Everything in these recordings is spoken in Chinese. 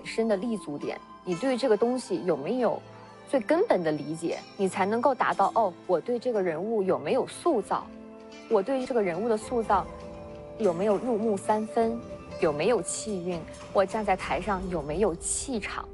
本身的立足点，你对这个东西有没有最根本的理解，你才能够达到我对这个人物有没有塑造，我对这个人物的塑造有没有入木三分，有没有气韵，我站在台上有没有气场。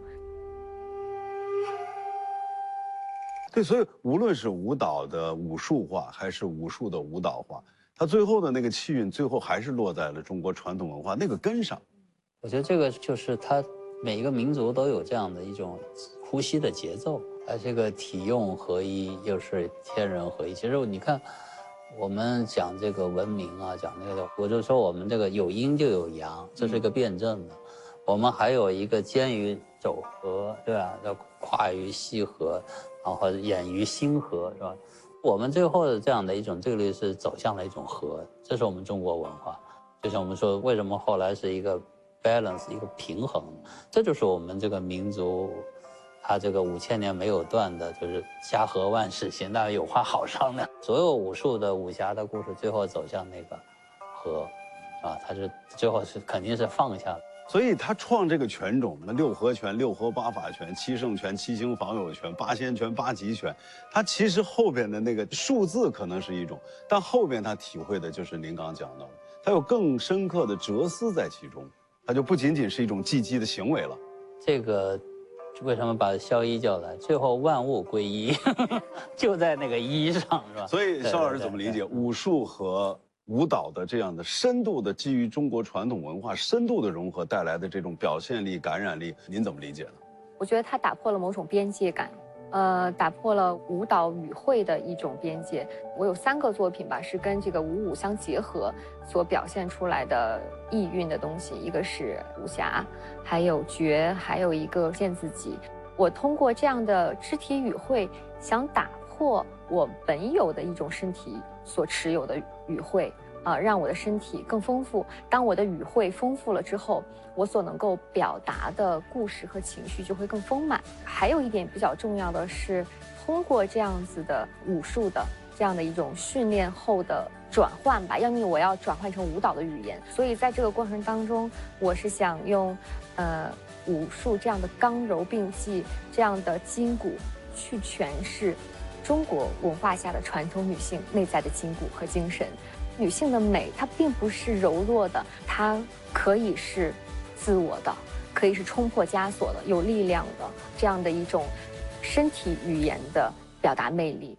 对，所以无论是舞蹈的武术化，还是武术的舞蹈化，它最后的那个气韵，最后还是落在了中国传统文化那个根上。 我觉得这个就是它每一个民族都有这样的一种呼吸的节奏，而这个体用合一又是天人合一。其实你看，我们讲这个文明啊，讲那个，我就说我们这个有阴就有阳，这是一个辩证的。我们还有一个兼于走合，对吧？要跨于西合，然后演于心合，是吧？我们最后的这样的一种这个是走向了一种和，这是我们中国文化。就像我们说，为什么后来是一个 balance， 一个平衡，这就是我们这个民族，它这个5000年没有断的，就是家和万事兴，大家有话好商量。所有武术的武侠的故事，最后走向那个和，啊，它是最后是肯定是放下的。 所以他创这个拳种，那六合拳、六合八法拳、七圣拳、七星防友拳、八仙拳、八极拳，他其实后边的那个数字可能是一种，但后边他体会的就是您刚刚讲到的，他有更深刻的哲思在其中，他就不仅仅是一种技击的行为了。 这个为什么把萧一叫来？最后万物归一，就在那个一上，是吧？ 所以肖老师怎么理解武术和舞蹈的这样的深度的基于中国传统文化深度的融合带来的这种表现力、感染力，您怎么理解呢？ 我觉得它打破了某种边界感，打破了舞蹈与会的一种边界。我有3个作品吧，是跟这个武相结合所表现出来的意蕴的东西，一个是武侠，还有绝，还有一个见自己。我通过这样的肢体语汇，想打破我本有的一种身体所持有的语汇，让我的身体更丰富。当我的语汇丰富了之后，我所能够表达的故事和情绪就会更丰满。还有一点比较重要的是，通过这样子的武术的这样的一种训练后的转换吧，因为我要转换成舞蹈的语言，所以在这个过程当中，我是想用武术这样的刚柔并济，这样的筋骨去诠释中国文化下的传统女性内在的筋骨和精神。女性的美，它并不是柔弱的，它可以是自我的，可以是冲破枷锁的，有力量的，这样的一种身体语言的表達魅力。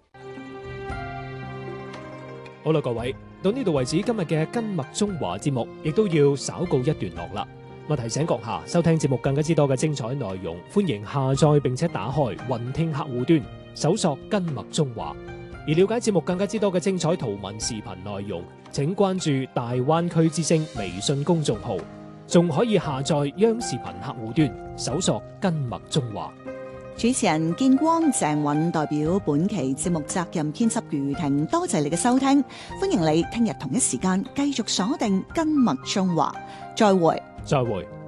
好啦，各位，到呢度為止，今日嘅根脈中華節目亦都要稍告一段落啦。我提醒閣下，收聽節目更加之多嘅精彩內容，歡迎下載並且打開雲聽客戶端，搜索根脈中華。而了解節目更加之多嘅精彩圖文視頻內容，請關注大灣區之聲微信公眾號，仲可以下載央視頻客戶端，搜索根脈中華。 主持人建光、鄭韻代表本期節目責任編輯余婷，多謝你嘅收聽，歡迎你聽日同一時間繼續鎖定根脈中華，再會。 再會。